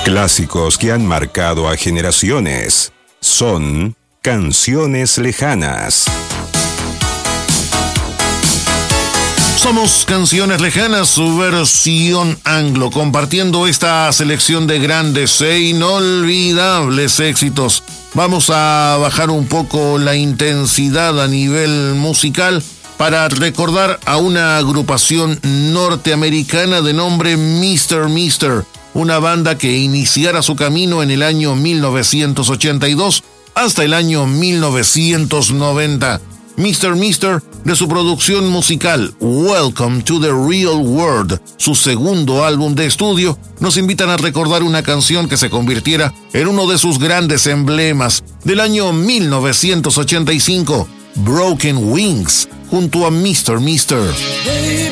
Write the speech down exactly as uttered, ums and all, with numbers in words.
Clásicos que han marcado a generaciones. Son canciones lejanas. Somos Canciones Lejanas, su versión anglo, compartiendo esta selección de grandes e inolvidables éxitos. Vamos a bajar un poco la intensidad a nivel musical para recordar a una agrupación norteamericana de nombre mister mister, una banda que iniciara su camino en el año mil novecientos ochenta y dos hasta el año mil novecientos noventa. mister mister, de su producción musical Welcome to the Real World, su segundo álbum de estudio, nos invitan a recordar una canción que se convirtiera en uno de sus grandes emblemas del año mil novecientos ochenta y cinco, Broken Wings, junto a mister mister. Baby,